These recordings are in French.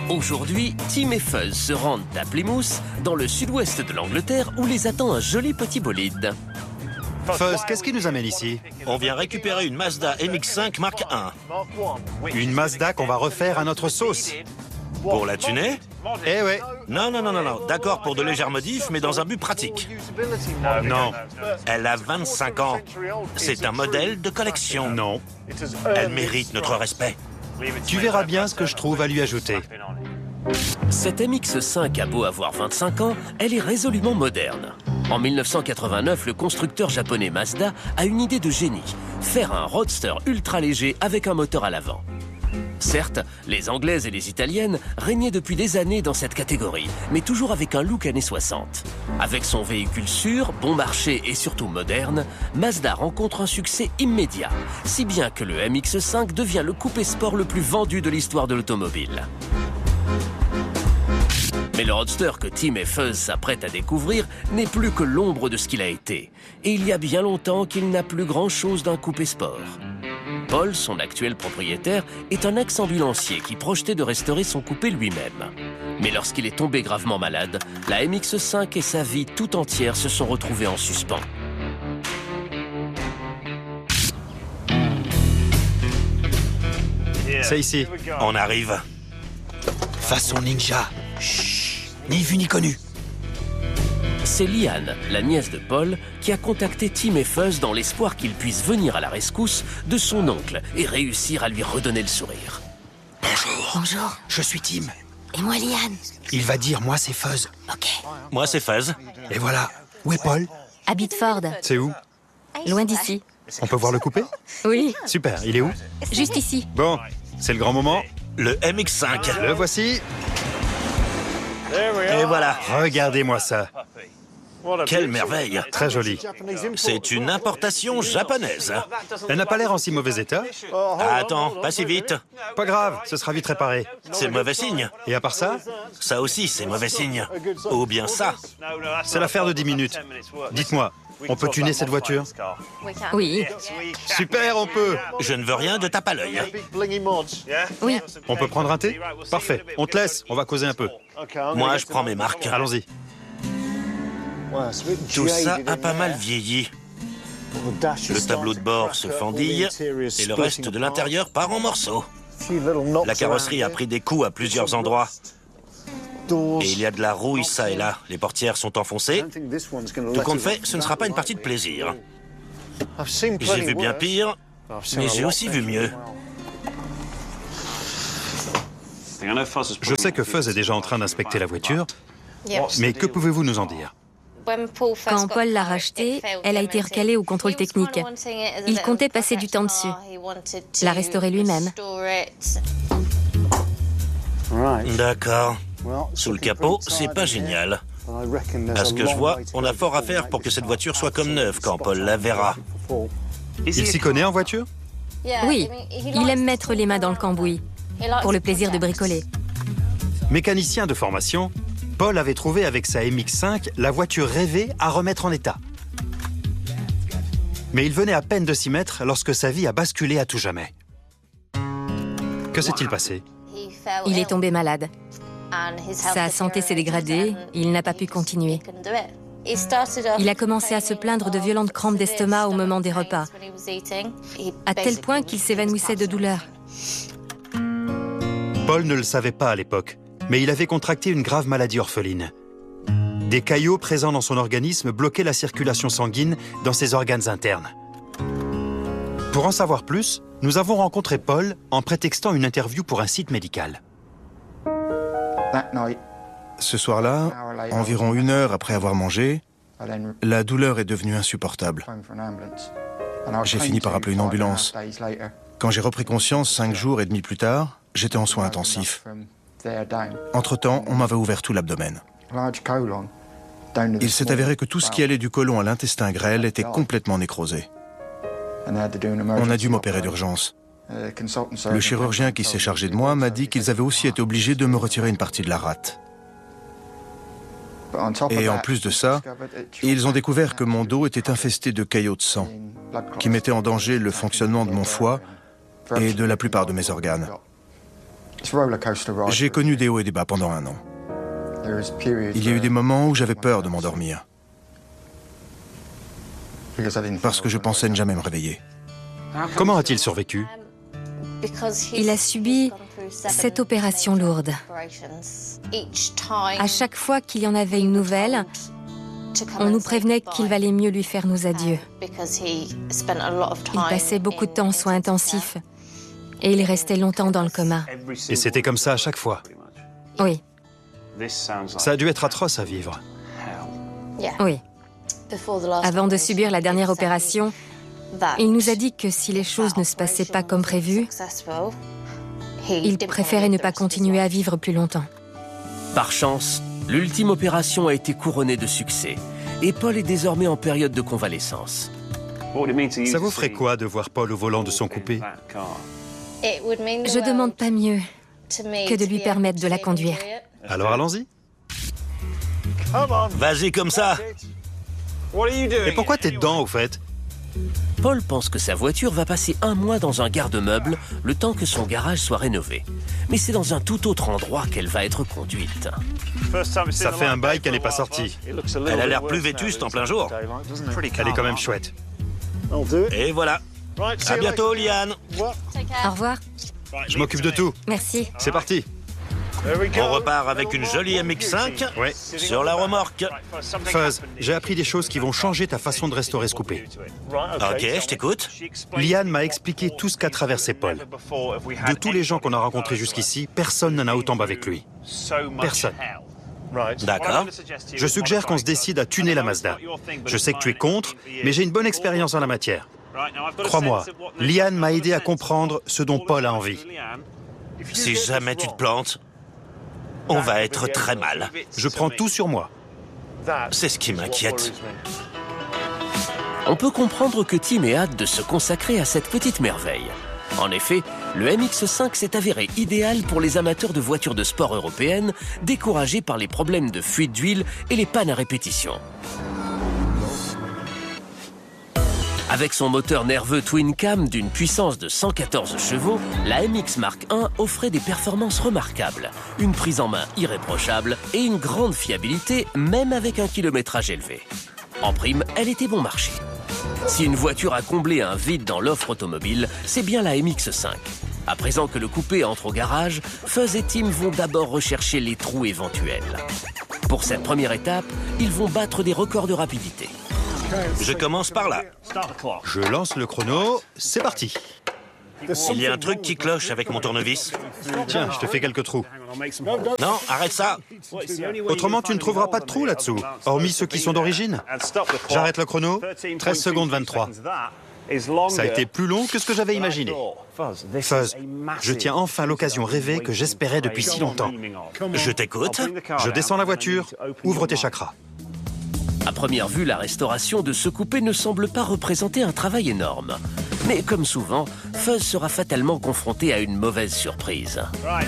Aujourd'hui, Tim et Fuzz se rendent à Plymouth, dans le sud-ouest de l'Angleterre, où les attend un joli petit bolide. Fuzz, qu'est-ce qui nous amène ici? On vient récupérer une Mazda MX-5 Mark I. Une Mazda qu'on va refaire à notre sauce. Pour la tuner? Eh ouais. Non. D'accord pour de légères modifs, mais dans un but pratique. Non. Elle a 25 ans. C'est un modèle de collection. Non. Elle mérite notre respect. Tu verras bien ce que je trouve à lui ajouter. Cette MX-5 a beau avoir 25 ans, elle est résolument moderne. En 1989, le constructeur japonais Mazda a une idée de génie, faire un roadster ultra léger avec un moteur à l'avant. Certes, les Anglaises et les Italiennes régnaient depuis des années dans cette catégorie, mais toujours avec un look années 60. Avec son véhicule sûr, bon marché et surtout moderne, Mazda rencontre un succès immédiat, si bien que le MX-5 devient le coupé sport le plus vendu de l'histoire de l'automobile. Mais le roadster que Tim et Fuzz s'apprêtent à découvrir n'est plus que l'ombre de ce qu'il a été. Et il y a bien longtemps qu'il n'a plus grand-chose d'un coupé sport. Paul, son actuel propriétaire, est un ex-ambulancier qui projetait de restaurer son coupé lui-même. Mais lorsqu'il est tombé gravement malade, la MX-5 et sa vie tout entière se sont retrouvées en suspens. C'est ici. On arrive. Façon ninja. Chut, ni vu ni connu. C'est Liane, la nièce de Paul, qui a contacté Tim et Fuzz dans l'espoir qu'ils puissent venir à la rescousse de son oncle et réussir à lui redonner le sourire. Bonjour. Bonjour. Je suis Tim. Et moi, Liane. Il va dire moi c'est Fuzz. Ok. Moi c'est Fuzz. Et voilà. Où est Paul? À Bitford. C'est où? Loin d'ici. On peut voir le coupé? Oui. Super, il est où? Juste ici. Bon, c'est le grand moment. Le MX-5. Le voici. Et voilà. Regardez-moi ça. Quelle merveille. Très joli. C'est une importation japonaise. Elle n'a pas l'air en si mauvais état. Attends, pas si vite. Pas grave, ce sera vite réparé. C'est mauvais signe. Et à part ça, Ça aussi, c'est mauvais signe. Ou bien ça. c'est l'affaire de 10 minutes. Dites-moi, on peut tuner cette voiture? Oui. Super, on peut. Je ne veux rien de tape à l'œil. Oui. On peut prendre un thé? Parfait, on te laisse, on va causer un peu. Moi, je prends mes marques. Allons-y. Tout ça a pas mal vieilli. Le tableau de bord se fendille et le reste de l'intérieur part en morceaux. La carrosserie a pris des coups à plusieurs endroits. Et il y a de la rouille ça et là. Les portières sont enfoncées. Tout compte fait, ce ne sera pas une partie de plaisir. J'ai vu bien pire, mais j'ai aussi vu mieux. Je sais que Fuzz est déjà en train d'inspecter la voiture, mais que pouvez-vous nous en dire? Quand Paul l'a rachetée, elle a été recalée au contrôle technique. Il comptait passer du temps dessus, la restaurer lui-même. D'accord. Sous le capot, c'est pas génial. À ce que je vois, on a fort à faire pour que cette voiture soit comme neuve quand Paul la verra. Il s'y connaît en voiture? Oui, il aime mettre les mains dans le cambouis, pour le plaisir de bricoler. Mécanicien de formation, Paul avait trouvé avec sa MX-5 la voiture rêvée à remettre en état. Mais il venait à peine de s'y mettre lorsque sa vie a basculé à tout jamais. Que s'est-il passé? Il est tombé malade. Sa santé s'est dégradée, il n'a pas pu continuer. Il a commencé à se plaindre de violentes crampes d'estomac au moment des repas, à tel point qu'il s'évanouissait de douleur. Paul ne le savait pas à l'époque, mais il avait contracté une grave maladie orpheline. Des caillots présents dans son organisme bloquaient la circulation sanguine dans ses organes internes. Pour en savoir plus, nous avons rencontré Paul en prétextant une interview pour un site médical. Ce soir-là, environ 1 heure après avoir mangé, la douleur est devenue insupportable. J'ai fini par appeler une ambulance. Quand j'ai repris conscience 5 jours et demi plus tard, j'étais en soins intensifs. Entre-temps, on m'avait ouvert tout l'abdomen. Il s'est avéré que tout ce qui allait du côlon à l'intestin grêle était complètement nécrosé. On a dû m'opérer d'urgence. Le chirurgien qui s'est chargé de moi m'a dit qu'ils avaient aussi été obligés de me retirer une partie de la rate. Et en plus de ça, ils ont découvert que mon dos était infesté de caillots de sang, qui mettaient en danger le fonctionnement de mon foie et de la plupart de mes organes. J'ai connu des hauts et des bas pendant 1 an. Il y a eu des moments où j'avais peur de m'endormir. Parce que je pensais ne jamais me réveiller. Comment a-t-il survécu? Il a subi 7 opérations lourdes. À chaque fois qu'il y en avait une nouvelle, on nous prévenait qu'il valait mieux lui faire nos adieux. Il passait beaucoup de temps en soins intensifs et il restait longtemps dans le coma. Et c'était comme ça à chaque fois. Oui, Ça a dû être atroce à vivre. oui. Avant de subir la dernière opération, il nous a dit que si les choses ne se passaient pas comme prévu, il préférait ne pas continuer à vivre plus longtemps. Par chance, l'ultime opération a été couronnée de succès et Paul est désormais en période de convalescence. Ça vous ferait quoi de voir Paul au volant de son coupé? Je demande pas mieux que de lui permettre de la conduire. Alors allons-y. Vas-y comme ça. Et pourquoi t'es dedans, au fait? Paul pense que sa voiture va passer 1 mois dans un garde-meuble le temps que son garage soit rénové. Mais c'est dans un tout autre endroit qu'elle va être conduite. Ça fait un bail qu'elle n'est pas sortie. Elle a l'air plus vétuste en plein jour. Elle est quand même chouette. Et voilà. À bientôt, Liane. Au revoir. Je m'occupe de tout. Merci. C'est parti. On repart avec une jolie MX-5 Ouais. sur la remorque. Fuzz, j'ai appris des choses qui vont changer ta façon de restaurer ce coupé. Ok, je t'écoute. Liane m'a expliqué tout ce qu'a traversé Paul. De tous les gens qu'on a rencontrés jusqu'ici, personne n'en a autant bavé que lui. Personne. D'accord. Je suggère qu'on se décide à tuner la Mazda. Je sais que tu es contre, mais j'ai une bonne expérience en la matière. Crois-moi, Liane m'a aidé à comprendre ce dont Paul a envie. Si jamais tu te plantes, on va être très mal. Je prends tout sur moi. C'est ce qui m'inquiète. On peut comprendre que Tim ait hâte de se consacrer à cette petite merveille. En effet, le MX-5 s'est avéré idéal pour les amateurs de voitures de sport européennes, découragés par les problèmes de fuite d'huile et les pannes à répétition. Avec son moteur nerveux twin cam d'une puissance de 114 chevaux, la MX Mark I offrait des performances remarquables, une prise en main irréprochable et une grande fiabilité même avec un kilométrage élevé. En prime, elle était bon marché. Si une voiture a comblé un vide dans l'offre automobile, c'est bien la MX-5. À présent que le coupé entre au garage, Fuzz et Tim vont d'abord rechercher les trous éventuels. Pour cette première étape, ils vont battre des records de rapidité. Je commence par là. Je lance le chrono, c'est parti. Il y a un truc qui cloche avec mon tournevis. Tiens, je te fais quelques trous. Non, arrête ça. Autrement, tu ne trouveras pas de trous là-dessous, hormis ceux qui sont d'origine. J'arrête le chrono, 13 secondes 23. Ça a été plus long que ce que j'avais imaginé. Fuzz, je tiens enfin l'occasion rêvée que j'espérais depuis si longtemps. Je t'écoute. Je descends la voiture, ouvre tes chakras. À première vue, la restauration de ce coupé ne semble pas représenter un travail énorme. Mais comme souvent, Fuzz sera fatalement confronté à une mauvaise surprise.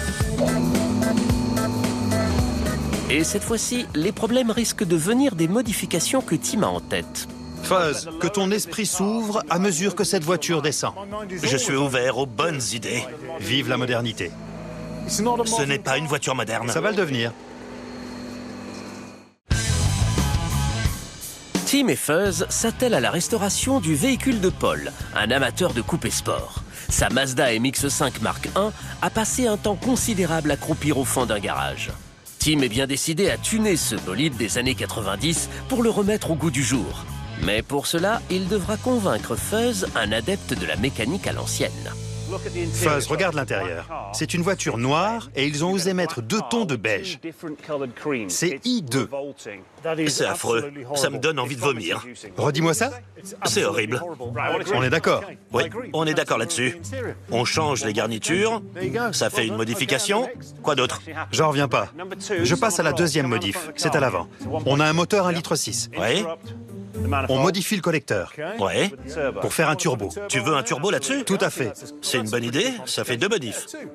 Et cette fois-ci, les problèmes risquent de venir des modifications que Tim a en tête. Fuzz, que ton esprit s'ouvre à mesure que cette voiture descend. Je suis ouvert aux bonnes idées. Vive la modernité. Ce n'est pas une voiture moderne. Ça va le devenir. Tim et Fuzz s'attellent à la restauration du véhicule de Paul, un amateur de coupé sport. Sa Mazda MX-5 Mark I a passé un temps considérable à croupir au fond d'un garage. Tim est bien décidé à tuner ce bolide des années 90 pour le remettre au goût du jour. Mais pour cela, il devra convaincre Fuzz, un adepte de la mécanique à l'ancienne. Fuzz, regarde l'intérieur. C'est une voiture noire et ils ont osé mettre 2 tons de beige. C'est hideux. C'est affreux. Ça me donne envie de vomir. Redis-moi ça. C'est horrible. On est d'accord. Oui, on est d'accord là-dessus. On change les garnitures, ça fait une modification. Quoi d'autre? J'en reviens pas. Je passe à la deuxième modif. C'est à l'avant. On a un moteur 1,6 litre. Oui, On modifie le collecteur ouais. pour faire un turbo. Tu veux un turbo là-dessus? Tout à fait. C'est une bonne idée, ça fait 2 modifs.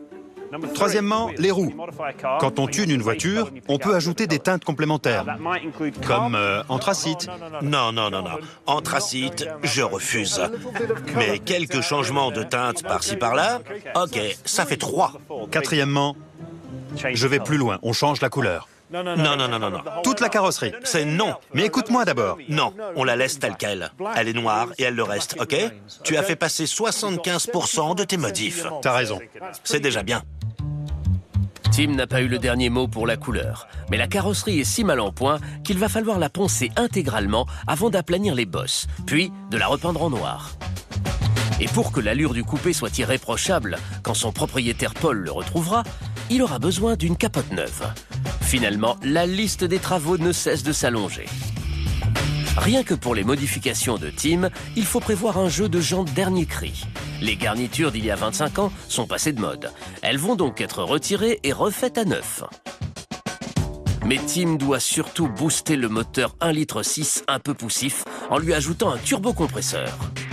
Troisièmement, les roues. Quand on tune une voiture, on peut ajouter des teintes complémentaires, comme anthracite. Non. Anthracite, je refuse. Mais quelques changements de teinte par-ci par-là, ok, ça fait 3. Quatrièmement, je vais plus loin, on change la couleur. Non. Toute la carrosserie. C'est non. Mais écoute-moi d'abord. Non, on la laisse telle qu'elle. Elle est noire et elle le reste, ok? Tu as fait passer 75% de tes modifs. T'as raison. C'est déjà bien. Tim n'a pas eu le dernier mot pour la couleur, mais la carrosserie est si mal en point qu'il va falloir la poncer intégralement avant d'aplanir les bosses, puis de la repeindre en noir. Et pour que l'allure du coupé soit irréprochable quand son propriétaire Paul le retrouvera, il aura besoin d'une capote neuve. Finalement, la liste des travaux ne cesse de s'allonger. Rien que pour les modifications de Tim, il faut prévoir un jeu de jantes dernier cri. Les garnitures d'il y a 25 ans sont passées de mode. Elles vont donc être retirées et refaites à neuf. Mais Tim doit surtout booster le moteur 1,6 litre un peu poussif en lui ajoutant un turbocompresseur.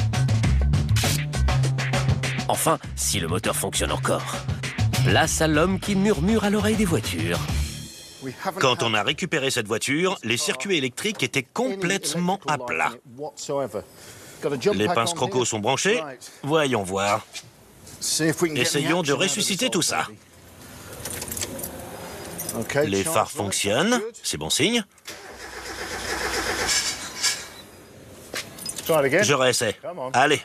Enfin, si le moteur fonctionne encore. Place à l'homme qui murmure à l'oreille des voitures. Quand on a récupéré cette voiture, les circuits électriques étaient complètement à plat. Les pinces crocos sont branchées. Voyons voir. Essayons de ressusciter tout ça. Les phares fonctionnent, c'est bon signe. Je réessaie. Allez.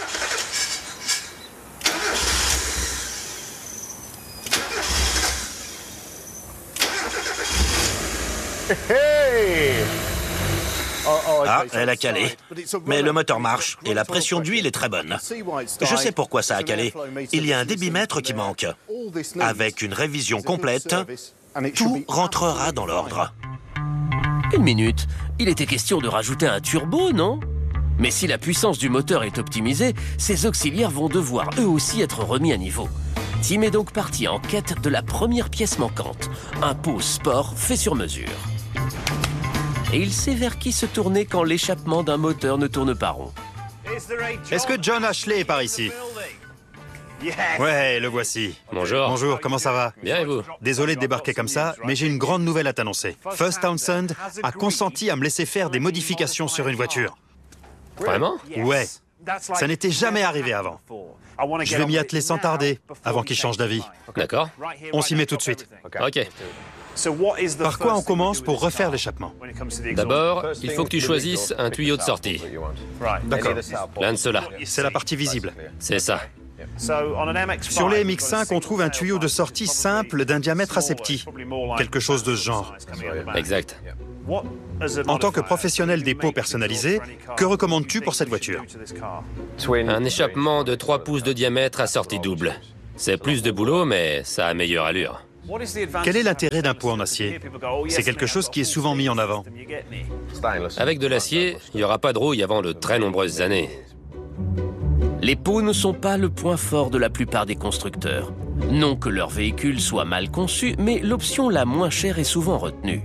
Ah, elle a calé. Mais le moteur marche et la pression d'huile est très bonne. Je sais pourquoi ça a calé. Il y a un débitmètre qui manque. Avec une révision complète, tout rentrera dans l'ordre. Une minute, il était question de rajouter un turbo, non? Mais si la puissance du moteur est optimisée, ses auxiliaires vont devoir eux aussi être remis à niveau. Tim est donc parti en quête de la première pièce manquante, un pot sport fait sur mesure. Et il sait vers qui se tourner quand l'échappement d'un moteur ne tourne pas rond. Est-ce que John Ashley est par ici? Ouais, le voici. Bonjour. Bonjour, comment ça va? Bien et vous? Désolé de débarquer comme ça, mais j'ai une grande nouvelle à t'annoncer. Fuss Townsend a consenti à me laisser faire des modifications sur une voiture. Vraiment? Ouais, ça n'était jamais arrivé avant. Je vais m'y atteler sans tarder, avant qu'il change d'avis. D'accord. On s'y met tout de suite. Ok. Par quoi on commence pour refaire l'échappement? D'abord, il faut que tu choisisses un tuyau de sortie. D'accord, L'un de ceux-là. c'est la partie visible. C'est ça. Sur les MX5, on trouve un tuyau de sortie simple d'un diamètre assez petit. Quelque chose de ce genre. Exact. En tant que professionnel des pots personnalisés, que recommandes-tu pour cette voiture? Un échappement de 3 pouces de diamètre à sortie double. C'est plus de boulot, mais ça a meilleure allure. Quel est l'intérêt d'un pot en acier? C'est quelque chose qui est souvent mis en avant. Avec de l'acier, il n'y aura pas de rouille avant de très nombreuses années. Les pots ne sont pas le point fort de la plupart des constructeurs. Non que leur véhicule soit mal conçu, mais l'option la moins chère est souvent retenue.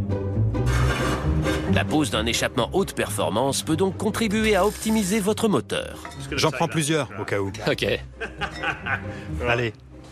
La pose d'un échappement haute performance peut donc contribuer à optimiser votre moteur. J'en prends plusieurs, au cas où. Ok. Allez.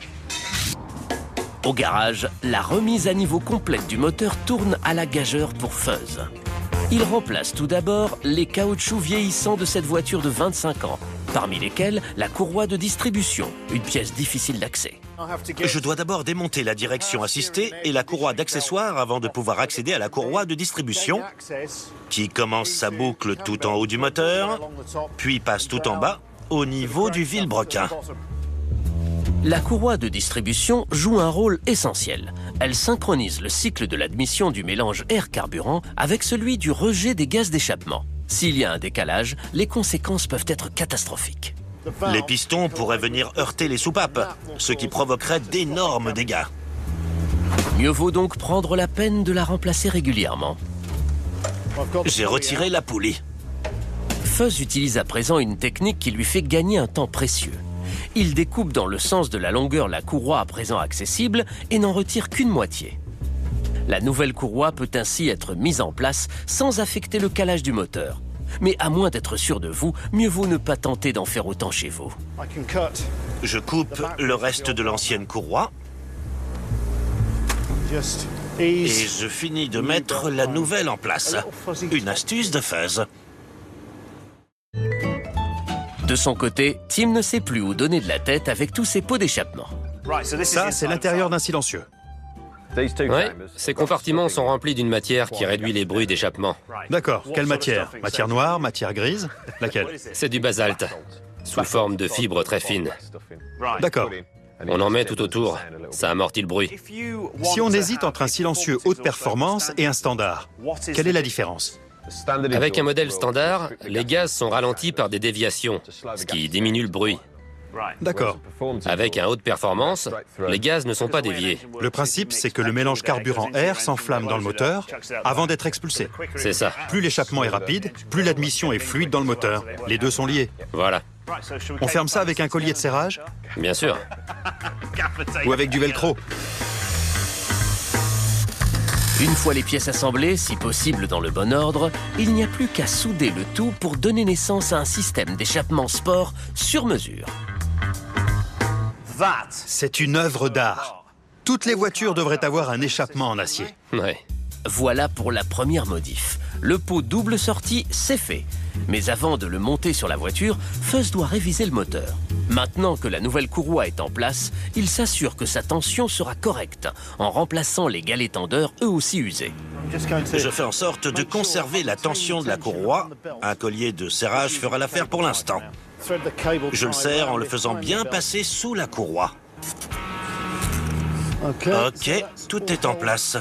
Au garage, la remise à niveau complète du moteur tourne à la gageure pour Fuzz. Il remplace tout d'abord les caoutchoucs vieillissants de cette voiture de 25 ans, parmi lesquels la courroie de distribution, une pièce difficile d'accès. Je dois d'abord démonter la direction assistée et la courroie d'accessoires avant de pouvoir accéder à la courroie de distribution, qui commence sa boucle tout en haut du moteur, puis passe tout en bas, au niveau du vilebrequin. La courroie de distribution joue un rôle essentiel. Elle synchronise le cycle de l'admission du mélange air-carburant avec celui du rejet des gaz d'échappement. S'il y a un décalage, les conséquences peuvent être catastrophiques. Les pistons pourraient venir heurter les soupapes, ce qui provoquerait d'énormes dégâts. Mieux vaut donc prendre la peine de la remplacer régulièrement. J'ai retiré la poulie. Fuzz utilise à présent une technique qui lui fait gagner un temps précieux. Il découpe dans le sens de la longueur la courroie à présent accessible et n'en retire qu'une moitié. La nouvelle courroie peut ainsi être mise en place sans affecter le calage du moteur. Mais à moins d'être sûr de vous, mieux vaut ne pas tenter d'en faire autant chez vous. Je coupe le reste de l'ancienne courroie. Et je finis de mettre la nouvelle en place. Une astuce de Fuzz. De son côté, Tim ne sait plus où donner de la tête avec tous ces pots d'échappement. Ça, c'est l'intérieur d'un silencieux. Ouais, ces compartiments sont remplis d'une matière qui réduit les bruits d'échappement. D'accord. Quelle matière? Matière noire, matière grise? Laquelle? C'est du basalte, sous forme de fibres très fines. D'accord. On en met tout autour, ça amortit le bruit. Si on hésite entre un silencieux haute performance et un standard, quelle est la différence? Avec un modèle standard, les gaz sont ralentis par des déviations, ce qui diminue le bruit. D'accord. Avec un haute performance, les gaz ne sont pas déviés. Le principe, c'est que le mélange carburant-air s'enflamme dans le moteur avant d'être expulsé. C'est ça. Plus l'échappement est rapide, plus l'admission est fluide dans le moteur. Les deux sont liés. Voilà. On ferme ça avec un collier de serrage? Bien sûr. Ou avec du velcro? Une fois les pièces assemblées, si possible dans le bon ordre, il n'y a plus qu'à souder le tout pour donner naissance à un système d'échappement sport sur mesure. C'est une œuvre d'art. Toutes les voitures devraient avoir un échappement en acier. Ouais. Voilà pour la première modif. Le pot double sortie, c'est fait. Mais avant de le monter sur la voiture, Fuzz doit réviser le moteur. Maintenant que la nouvelle courroie est en place, il s'assure que sa tension sera correcte, en remplaçant les galets tendeurs eux aussi usés. Je fais en sorte de conserver la tension de la courroie. Un collier de serrage fera l'affaire pour l'instant. Je le serre en le faisant bien passer sous la courroie. Ok, tout est en place.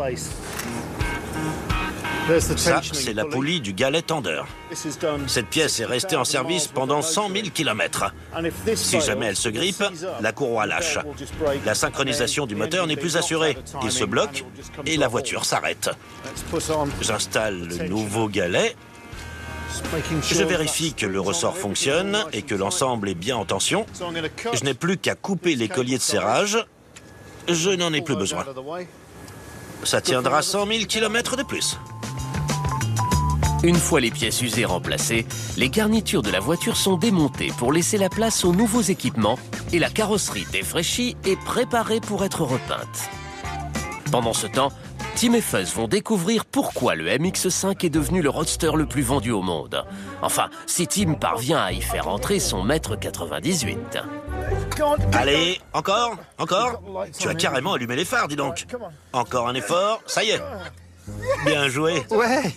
Ça, c'est la poulie du galet tendeur. Cette pièce est restée en service pendant 100 000 km. Si jamais elle se grippe, la courroie lâche. La synchronisation du moteur n'est plus assurée. Il se bloque et la voiture s'arrête. J'installe le nouveau galet. Je vérifie que le ressort fonctionne et que l'ensemble est bien en tension. Je n'ai plus qu'à couper les colliers de serrage. Je n'en ai plus besoin. Ça tiendra 100 000 km de plus. Une fois les pièces usées remplacées, les garnitures de la voiture sont démontées pour laisser la place aux nouveaux équipements et la carrosserie défraîchie est préparée pour être repeinte. Pendant ce temps, Tim et Fuzz vont découvrir pourquoi le MX-5 est devenu le roadster le plus vendu au monde. Enfin, si Tim parvient à y faire entrer son mètre 98. Allez, encore? Tu as carrément allumé les phares, dis donc. Encore un effort, ça y est. Bien joué. Ouais.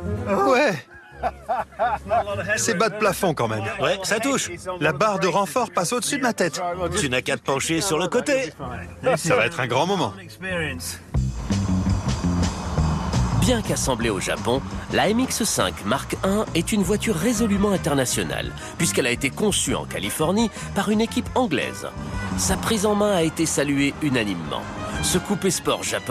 C'est bas de plafond quand même. Ouais, ça touche. La barre de renfort passe au-dessus de ma tête. Tu n'as qu'à te pencher sur le côté. Ça va être un grand moment. Bien qu'assemblée au Japon, la MX-5 Mark I est une voiture résolument internationale, puisqu'elle a été conçue en Californie par une équipe anglaise. Sa prise en main a été saluée unanimement. Ce coupé sport japonais